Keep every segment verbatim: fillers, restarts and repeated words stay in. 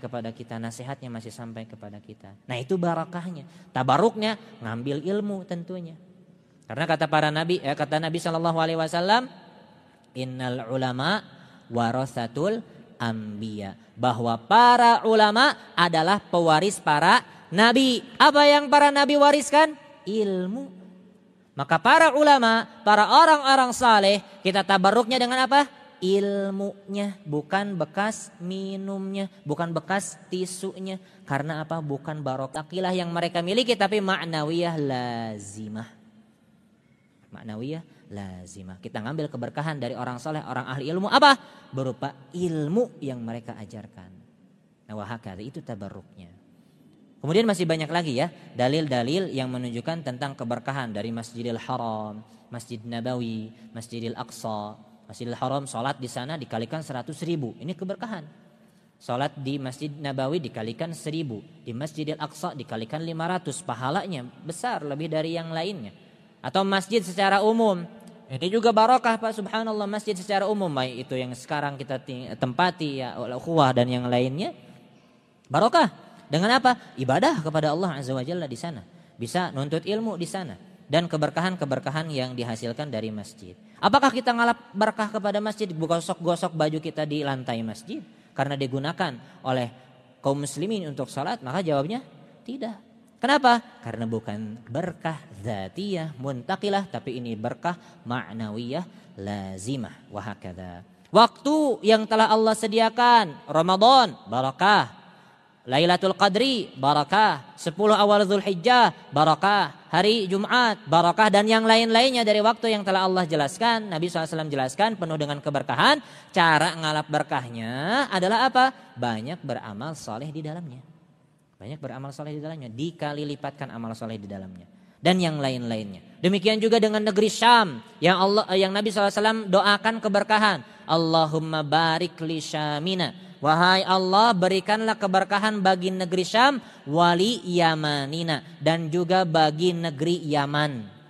kepada kita, nasihatnya masih sampai kepada kita. Nah itu barakahnya, tabaruknya ngambil ilmu tentunya. Karena kata para nabi, eh, kata Nabi Shallallahu Alaihi Wasallam, innal ulama warasatul anbiya, bahwa para ulama adalah pewaris para nabi. Apa yang para nabi wariskan? Ilmu. Maka para ulama, para orang-orang saleh, kita tabaruknya dengan apa? Ilmunya, bukan bekas minumnya, bukan bekas tisunya. Karena apa? Bukan barokah akilah yang mereka miliki, tapi ma'nawiyah lazimah. Ma'nawiyah lazimah. Kita ngambil keberkahan dari orang saleh, orang ahli ilmu apa? Berupa ilmu yang mereka ajarkan. Nah, wahakadha, itu tabaruknya. Kemudian masih banyak lagi ya dalil-dalil yang menunjukkan tentang keberkahan dari Masjidil Haram, Masjid Nabawi, Masjidil Aqsa. Masjidil Haram salat di sana dikalikan seratus ribu, ini keberkahan. Salat di Masjid Nabawi dikalikan seribu, di Masjidil Aqsa dikalikan lima ratus, pahalanya besar lebih dari yang lainnya. Atau masjid secara umum, ini juga barokah Pak, subhanallah, masjid secara umum, baik itu yang sekarang kita tempati ya, al-ukhuwah dan yang lainnya, barokah. Dengan apa? Ibadah kepada Allah Azza wa Jalla di sana. Bisa nuntut ilmu di sana. Dan keberkahan-keberkahan yang dihasilkan dari masjid. Apakah kita ngalap berkah kepada masjid, gosok-gosok baju kita di lantai masjid karena digunakan oleh kaum muslimin untuk salat? Maka jawabnya tidak. Kenapa? Karena bukan berkah dzatiyah muntaqilah, tapi ini berkah ma'nawiyah lazimah. Wahakadha. Waktu yang telah Allah sediakan, Ramadan barakah, Lailatul Qadri barakah, sepuluh awal Zulhijjah barakah, hari Jumat barakah, dan yang lain-lainnya dari waktu yang telah Allah jelaskan, Nabi shallallahu alaihi wasallam jelaskan penuh dengan keberkahan. Cara ngalap berkahnya adalah apa? Banyak beramal soleh di dalamnya. Banyak beramal soleh di dalamnya, dikali lipatkan amal soleh di dalamnya, dan yang lain-lainnya. Demikian juga dengan negeri Syam yang Allah, yang Nabi shallallahu alaihi wasallam doakan keberkahan. Allahumma barik li Syamina. Wahai Allah, berikanlah keberkahan bagi negeri Syam, wali Yamanina, dan juga bagi negeri Yaman.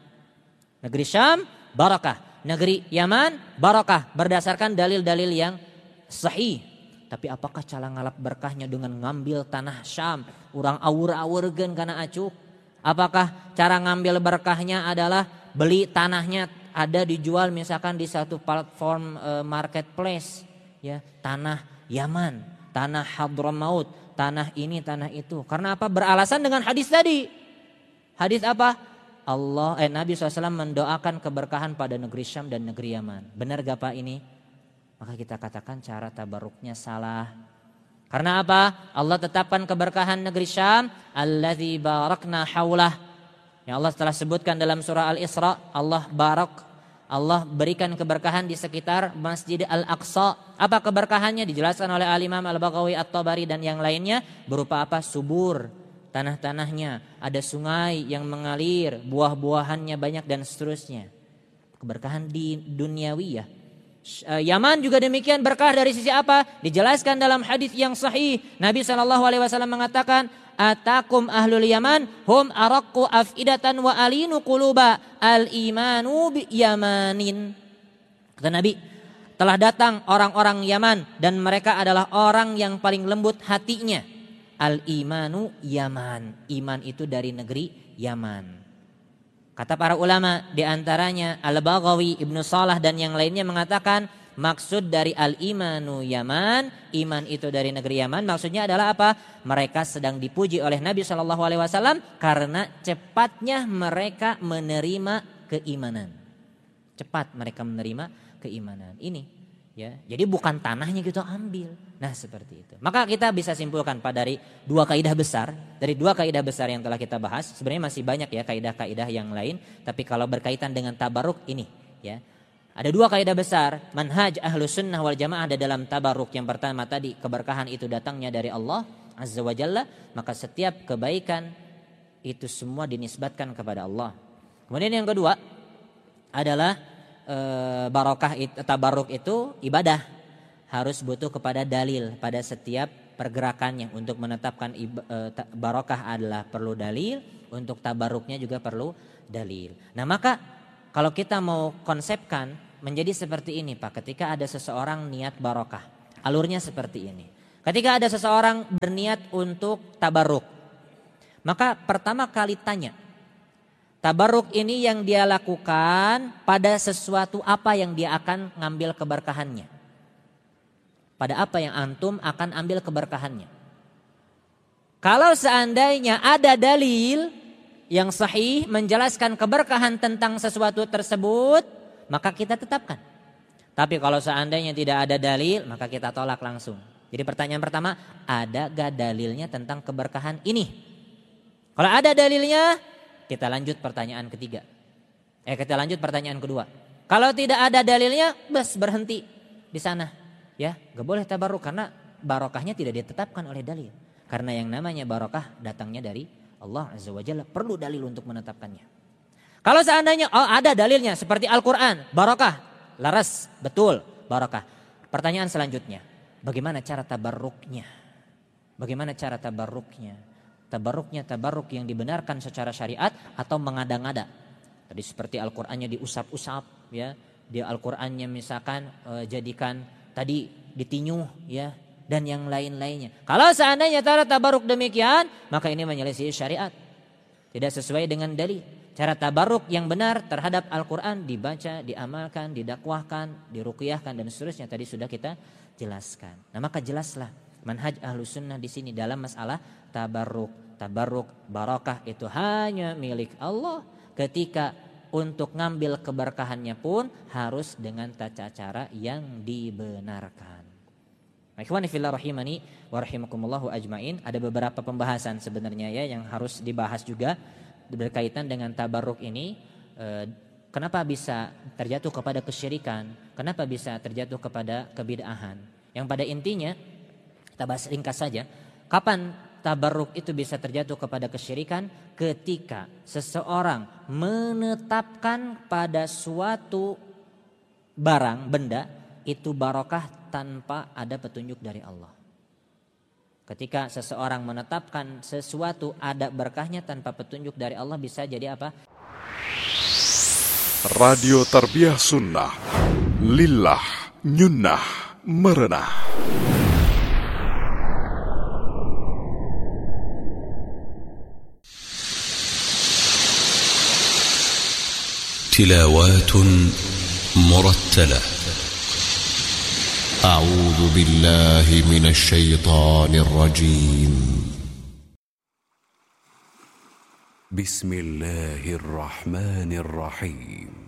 Negeri Syam barakah, negeri Yaman barakah, berdasarkan dalil-dalil yang sahih. Tapi apakah cara ngalap berkahnya dengan ngambil tanah Syam, urang awur-awurgen kana acuk? Apakah cara ngambil berkahnya adalah beli tanahnya, ada dijual misalkan di satu platform e, marketplace, ya, tanah Yaman, tanah Hadramaut, tanah ini, tanah itu. Karena apa? Beralasan dengan hadis tadi. Hadis apa? Allah, eh, Nabi shallallahu alaihi wasallam mendoakan keberkahan pada negeri Syam dan negeri Yaman. Benar gak Pak ini? Maka kita katakan cara tabaruknya salah. Karena apa? Allah tetapkan keberkahan negeri Syam, allazi barakna haulah. Yang Allah telah sebutkan dalam surah Al-Isra, Allah barak, Allah berikan keberkahan di sekitar Masjid Al-Aqsa. Apa keberkahannya? Dijelaskan oleh Al-Imam Al-Baghawi, At-Tabari dan yang lainnya. Berupa apa? Subur tanah-tanahnya, ada sungai yang mengalir, buah-buahannya banyak dan seterusnya. Keberkahan di duniawiyah. Yaman juga demikian, berkah dari sisi apa? Dijelaskan dalam hadis yang sahih. Nabi shallallahu alaihi wasallam mengatakan, atakum ahlul Yaman hum araqqu afidatan wa alinu quluba al-imanu bi yamanin. Kata Nabi, telah datang orang-orang Yaman dan mereka adalah orang yang paling lembut hatinya. Al-imanu Yaman, iman itu dari negeri Yaman. Kata para ulama, di antaranya Al-Baghawi, Ibnu Salah dan yang lainnya mengatakan maksud dari al-imanu Yaman, iman itu dari negeri Yaman, maksudnya adalah apa? Mereka sedang dipuji oleh Nabi shallallahu alaihi wasallam karena cepatnya mereka menerima keimanan. Cepat mereka menerima keimanan. Ini ya. Jadi bukan tanahnya kita ambil. Nah, seperti itu. Maka kita bisa simpulkan pada dari dua kaidah besar, dari dua kaidah besar yang telah kita bahas. Sebenarnya masih banyak ya kaidah-kaidah yang lain, tapi kalau berkaitan dengan tabaruk ini ya. Ada dua kaidah besar manhaj Ahlus Sunnah wal Jamaah ada dalam tabaruk. Yang pertama tadi, keberkahan itu datangnya dari Allah Azza wa Jalla, maka setiap kebaikan itu semua dinisbatkan kepada Allah. Kemudian yang kedua adalah e, barokah it, tabaruk itu ibadah, harus butuh kepada dalil pada setiap pergerakannya. Untuk menetapkan iba, e, barokah adalah perlu dalil, untuk tabaruknya juga perlu dalil. Nah, maka kalau kita mau konsepkan menjadi seperti ini Pak, ketika ada seseorang niat barokah, alurnya seperti ini. Ketika ada seseorang berniat untuk tabarruk, maka pertama kali tanya, tabarruk ini yang dia lakukan pada sesuatu apa yang dia akan ngambil keberkahannya? Pada apa yang antum akan ambil keberkahannya? Kalau seandainya ada dalil yang sahih menjelaskan keberkahan tentang sesuatu tersebut, maka kita tetapkan. Tapi kalau seandainya tidak ada dalil, maka kita tolak langsung. Jadi pertanyaan pertama, ada gak dalilnya tentang keberkahan ini? Kalau ada dalilnya, kita lanjut pertanyaan ketiga. Eh kita lanjut pertanyaan kedua. Kalau tidak ada dalilnya, bas berhenti di sana. Ya, gak boleh tabarruk karena barokahnya tidak ditetapkan oleh dalil. Karena yang namanya barokah datangnya dari Allah Azza wa Jalla, perlu dalil untuk menetapkannya. Kalau seandainya oh ada dalilnya seperti Al-Quran, barokah, laras, betul, barokah. Pertanyaan selanjutnya, bagaimana cara tabarruknya? Bagaimana cara tabarruknya? Tabarruknya tabarruk yang dibenarkan secara syariat atau mengada-ngada. Tadi seperti Al-Qur'annya diusap-usap ya, dia Al-Qur'annya misalkan e, jadikan tadi ditinyuh ya, dan yang lain-lainnya. Kalau seandainya cara tabarruk demikian, maka ini menyelisih syariat. Tidak sesuai dengan dalil. Cara tabarruk yang benar terhadap Al-Qur'an dibaca, diamalkan, didakwahkan, diruqyahkan dan seterusnya tadi sudah kita jelaskan. Nah, maka jelaslah manhaj Ahlus Sunnah di sini dalam masalah tabarruk. Tabarruk, barakah itu hanya milik Allah. Ketika untuk ngambil keberkahannya pun harus dengan tata cara yang dibenarkan. Ikhwani fillah rahimani wa rahimakumullahu ajmain. Ada beberapa pembahasan sebenarnya ya yang harus dibahas juga berkaitan dengan tabarruk ini. E, kenapa bisa terjatuh kepada kesyirikan? Kenapa bisa terjatuh kepada kebid'ahan? Yang pada intinya kita bahas ringkas saja. Kapan tabarruk itu bisa terjatuh kepada kesyirikan? Ketika seseorang menetapkan pada suatu barang, benda itu barokah tanpa ada petunjuk dari Allah. Ketika seseorang menetapkan sesuatu ada berkahnya tanpa petunjuk dari Allah, bisa jadi apa? Radio Tarbiyah Sunnah, lillah, nyunnah, merenah. تلاوات مرتلة. أعوذ بالله من الشيطان الرجيم. بسم الله الرحمن الرحيم.